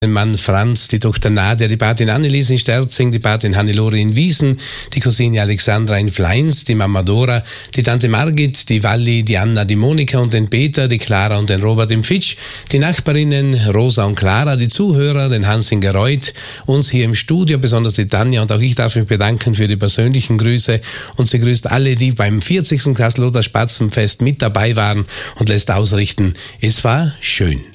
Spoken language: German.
den Mann Franz, die Tochter Nadia, die Patin Annelies in Sterzing, die Patin Hannelore in Wiesen, die Cousine Alexandra in Fleins, die Mama Dora, die Tante Margit, die Walli, die Anna, die Monika und den Peter, die Clara und den Robert im Fitsch, die Nachbarinnen Rosa und Clara, die Zuhörer, den Hans in Gereuth, uns hier im Studio, besonders die Tanja, und auch ich darf mich bedanken für die persönlichen Grüße, und sie grüßt alle, die beim 40. Kasseloter Spatzenfest mit dabei waren, und lässt ausrichten, es war schön.